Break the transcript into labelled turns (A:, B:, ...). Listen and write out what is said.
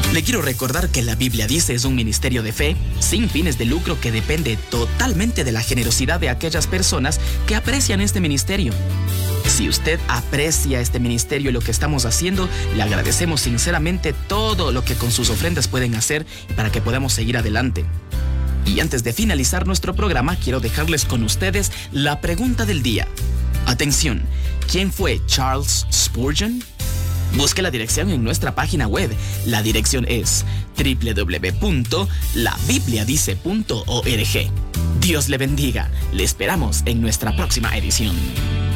A: Le quiero recordar que La Biblia Dice es un ministerio de fe sin fines de lucro que depende totalmente de la generosidad de aquellas personas que aprecian este ministerio. Si usted aprecia este ministerio y lo que estamos haciendo, le agradecemos sinceramente todo lo que con sus ofrendas pueden hacer para que podamos seguir adelante. Y antes de finalizar nuestro programa, quiero dejarles con ustedes la pregunta del día. Atención, ¿quién fue Charles Spurgeon? Busque la dirección en nuestra página web. La dirección es www.labibliadice.org. Dios le bendiga. Le esperamos en nuestra próxima edición.